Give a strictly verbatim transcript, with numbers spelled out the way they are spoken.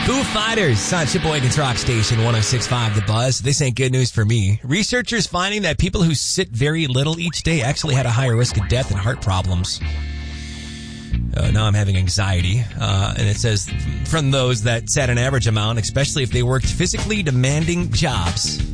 Foo Fighters on Sheboygan's Rock Station one oh six point five The Buzz. This ain't good news for me. Researchers finding that people who sit very little each day actually had a higher risk of death and heart problems. Uh, now I'm having anxiety. Uh, and it says, from those that sat an average amount, especially if they worked physically demanding jobs.